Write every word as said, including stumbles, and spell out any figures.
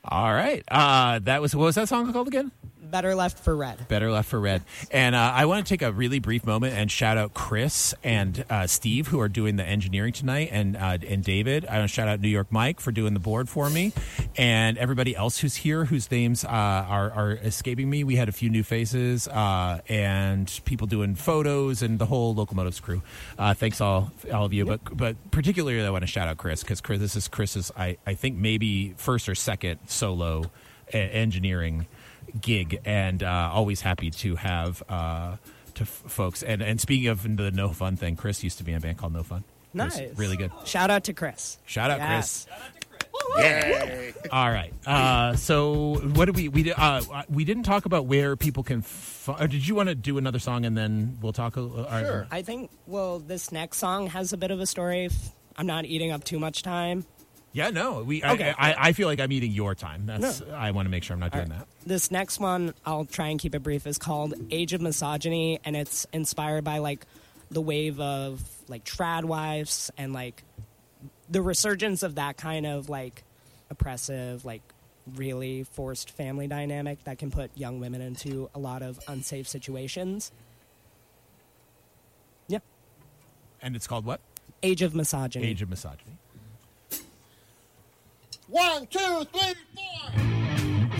All right. Uh, that was what was that song called again? Better Left for Red. Better Left for Red. And uh, I want to take a really brief moment and shout out Chris and uh, Steve, who are doing the engineering tonight, and uh, and David. I want to shout out New York Mike for doing the board for me, and everybody else who's here whose names uh, are, are escaping me. We had a few new faces uh, and people doing photos and the whole Locomotives crew. Uh, thanks all all of you, yep. but but particularly I want to shout out Chris because Chris, this is Chris's I, I think maybe first or second solo a- engineering gig, and uh, always happy to have uh, to f- folks. And and speaking of the No Fun thing, Chris used to be in a band called No Fun. Nice, really good. Shout out to Chris. Shout out, yes. Chris. Shout out to Chris. Yay! All right. Uh, so what did we we did, uh, we didn't talk about where people can. F- or did you want to do another song and then we'll talk? A, uh, sure. I think. Well, this next song has a bit of a story. If I'm not eating up too much time. Yeah, no. We. Okay. I, I, I feel like I'm eating your time. That's. No. I want to make sure I'm not doing right. that. This next one, I'll try and keep it brief, is called Age of Misogyny, and it's inspired by, like, the wave of, like, trad wives and, like, the resurgence of that kind of, like, oppressive, like, really forced family dynamic that can put young women into a lot of unsafe situations. Yeah. And it's called what? Age of Misogyny. Age of Misogyny. One, two, three, four.